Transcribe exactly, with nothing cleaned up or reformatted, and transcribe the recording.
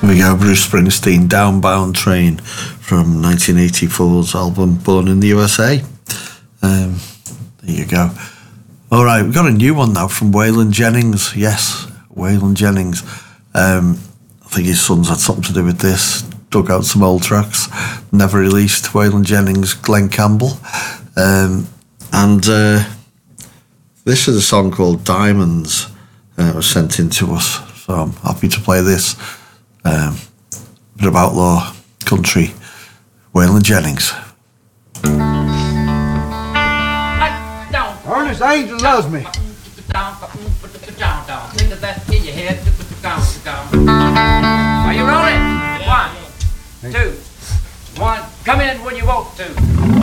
There we go, Bruce Springsteen, Downbound Train from nineteen eighty-four's album Born in the U S A. Um, there you go. All right, we've got a new one now from Waylon Jennings. Yes, Waylon Jennings. Um, I think his son's had something to do with this. Dug out some old tracks, never released. Waylon Jennings, Glenn Campbell. Um, and uh, this is a song called Diamonds. Uh, it was sent in to us, so I'm happy to play this. Um, bit of outlaw country. Waylon Jennings. Ernest Angel loves me. Think of that in your head. Are you rolling? One, two, one. Come in when you want to.